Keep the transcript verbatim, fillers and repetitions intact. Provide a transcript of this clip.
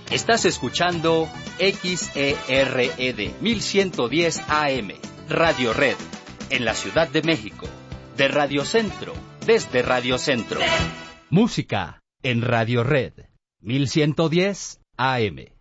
Estás escuchando X E R E D mil ciento diez A M, Radio Red, en la Ciudad de México. De Radio Centro, desde Radio Centro. Música en Radio Red, mil ciento diez A M.